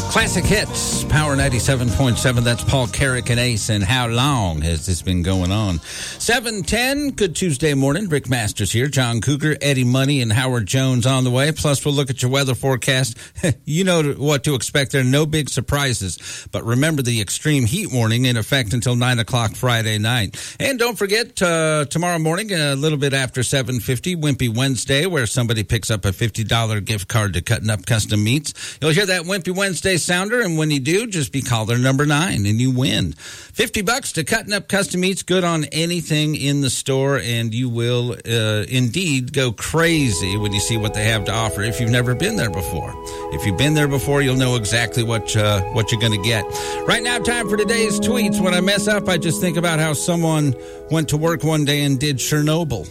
Classic Hits, Power 97.7. That's Paul Carrick and Ace. And how long has this been going on? 7:10, good Tuesday morning. Rick Masters here. John Cougar, Eddie Money, and Howard Jones on the way. Plus, we'll look at your weather forecast. You know what to expect there. No big surprises. But remember the extreme heat warning in effect until 9 o'clock Friday night. And don't forget, tomorrow morning, a little bit after 7:50, Wimpy Wednesday, where somebody picks up a $50 gift card to Cutting Up Custom Meats. You'll hear that Wimpy Wednesday sounder, and when you do, just be caller number 9 and you win $50 to Cutting Up Custom Meats. Good on anything in the store, and you will indeed go crazy when you see what they have to offer if you've never been there before. If you've been there before, you'll know exactly what you're going to get. Right now, time for today's tweets. When I mess up, I just think about how someone went to work one day and did Chernobyl.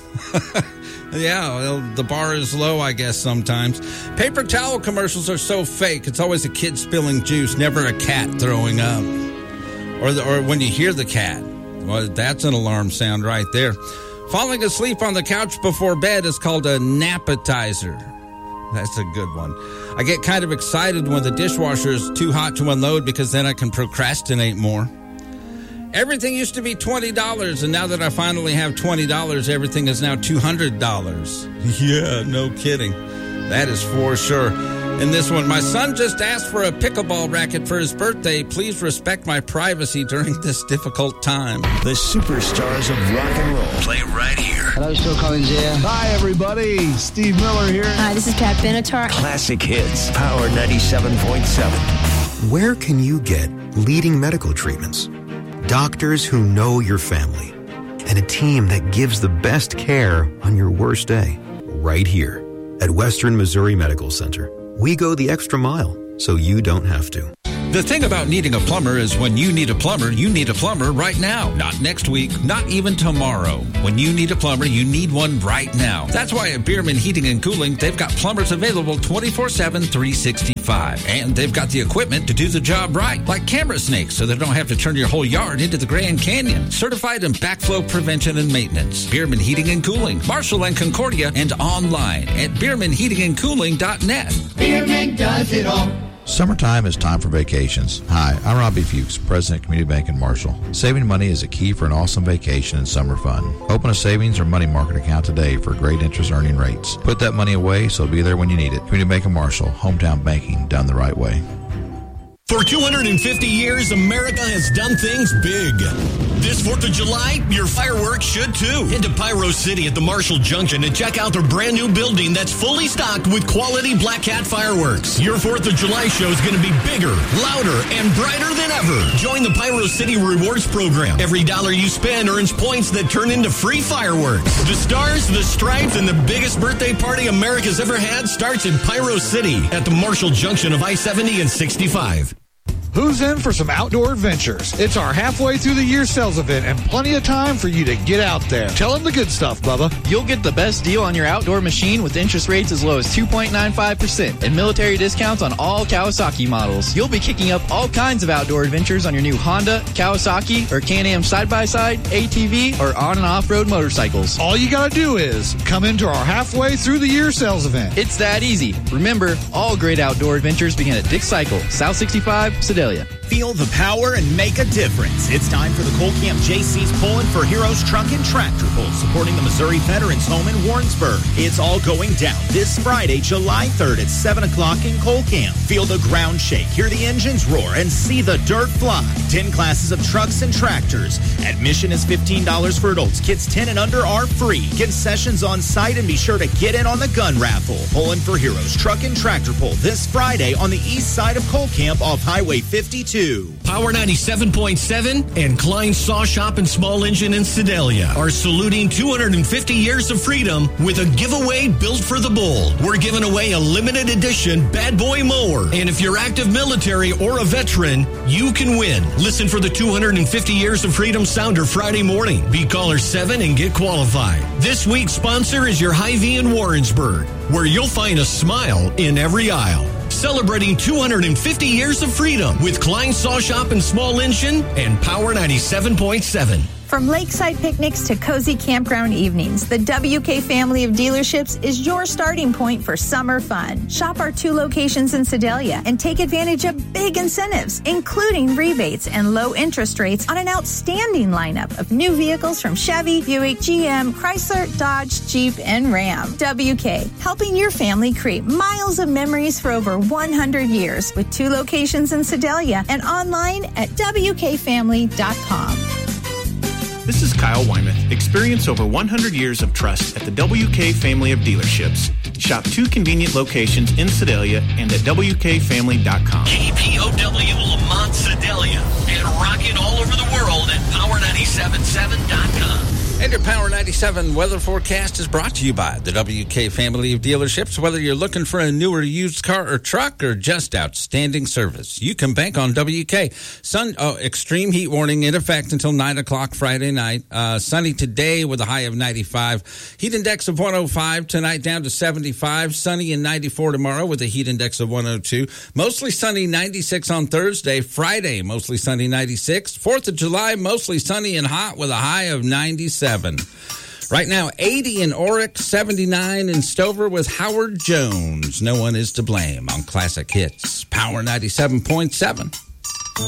Yeah, well, the bar is low, I guess, sometimes. Paper towel commercials are so fake. It's always a kid spilling juice, never a cat throwing up. Or when you hear the cat. Well, that's an alarm sound right there. Falling asleep on the couch before bed is called a nappetizer. That's a good one. I get kind of excited when the dishwasher is too hot to unload because then I can procrastinate more. Everything used to be $20, and now that I finally have $20, everything is now $200. Yeah, no kidding. That is for sure. And this one, my son just asked for a pickleball racket for his birthday. Please respect my privacy during this difficult time. The superstars of rock and roll play right here. Hello, Phil Collins here. Hi, everybody. Steve Miller here. Hi, this is Pat Benatar. Classic Hits, Power 97.7. Where can you get leading medical treatments? Doctors who know your family, and a team that gives the best care on your worst day. Right here at Western Missouri Medical Center. We go the extra mile so you don't have to. The thing about needing a plumber is when you need a plumber, you need a plumber right now. Not next week, not even tomorrow. When you need a plumber, you need one right now. That's why at Bierman Heating and Cooling, they've got plumbers available 24/7, 365. And they've got the equipment to do the job right, like camera snakes, so they don't have to turn your whole yard into the Grand Canyon. Certified in backflow prevention and maintenance. Bierman Heating and Cooling, Marshall and Concordia, and online at BiermanHeatingandCooling.net. Bierman does it all. Summertime is time for vacations. Hi, I'm Robbie Fuchs, President of Community Bank in Marshall. Saving money is a key for an awesome vacation and summer fun. Open a savings or money market account today for great interest earning rates. Put that money away so it'll be there when you need it. Community Bank in Marshall, hometown banking done the right way. For 250 years, America has done things big. This 4th of July, your fireworks should too. Head to Pyro City at the Marshall Junction and check out their brand new building that's fully stocked with quality Black Cat fireworks. Your 4th of July show is going to be bigger, louder, and brighter than ever. Join the Pyro City Rewards Program. Every dollar you spend earns points that turn into free fireworks. The stars, the stripes, and the biggest birthday party America's ever had starts in Pyro City at the Marshall Junction of I-70 and 65. Who's in for some outdoor adventures? It's our halfway through the year sales event and plenty of time for you to get out there. Tell them the good stuff, Bubba. You'll get the best deal on your outdoor machine with interest rates as low as 2.95% and military discounts on all Kawasaki models. You'll be kicking up all kinds of outdoor adventures on your new Honda, Kawasaki, or Can-Am side-by-side, ATV, or on- and off-road motorcycles. All you gotta do is come into our halfway through the year sales event. It's that easy. Remember, all great outdoor adventures begin at Dick Cycle, South 65, Sedalia. Feel the power and make a difference. It's time for the Cole Camp JC's Pulling for Heroes Truck and Tractor Pull, supporting the Missouri Veterans Home in Warrensburg. It's all going down this Friday, July 3rd at 7 o'clock in Cole Camp. Feel the ground shake, hear the engines roar, and see the dirt fly. 10 classes of trucks and tractors. Admission is $15 for adults. Kids 10 and under are free. Concessions on site, and be sure to get in on the gun raffle. Pulling for Heroes Truck and Tractor Pull this Friday on the east side of Cole Camp off Highway 52. Power 97.7 and Klein Saw Shop and Small Engine in Sedalia are saluting 250 years of freedom with a giveaway built for the bull. We're giving away a limited edition Bad Boy mower. And if you're active military or a veteran, you can win. Listen for the 250 Years of Freedom Sounder Friday morning. Be caller 7 and get qualified. This week's sponsor is your Hy-Vee in Warrensburg, where you'll find a smile in every aisle. Celebrating 250 years of freedom with Klein Saw Shop and Small Engine and Power 97.7. From lakeside picnics to cozy campground evenings, the WK family of dealerships is your starting point for summer fun. Shop our 2 locations in Sedalia and take advantage of big incentives, including rebates and low interest rates on an outstanding lineup of new vehicles from Chevy, Buick, GM, Chrysler, Dodge, Jeep, and Ram. WK, helping your family create miles of memories for over 100 years with 2 locations in Sedalia and online at WKFamily.com. This is Kyle Wyman. Experience over 100 years of trust at the WK family of dealerships. Shop 2 convenient locations in Sedalia and at WKFamily.com. KPOW Lamont Sedalia and rocking all over the world at Power977.com. And your Power 97 weather forecast is brought to you by the WK family of dealerships. Whether you're looking for a newer used car or truck or just outstanding service, you can bank on WK. Extreme heat warning in effect until 9 o'clock Friday night. Sunny today with a high of 95. Heat index of 105 tonight, down to 75. Sunny and 94 tomorrow with a heat index of 102. Mostly sunny, 96 on Thursday. Friday, mostly sunny, 96. 4th of July, mostly sunny and hot with a high of 97. Right now, 80 in Oryx, 79 in Stover with Howard Jones. No one is to blame on Classic Hits. Power 97.7.